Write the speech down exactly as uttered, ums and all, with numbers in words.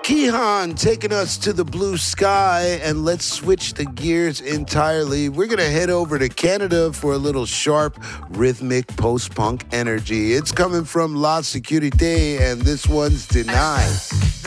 Kihan taking us to the blue sky, and let's switch the gears entirely. We're going to head over to Canada for a little sharp, rhythmic post-punk energy. It's coming from La Sécurité, and this one's Deny.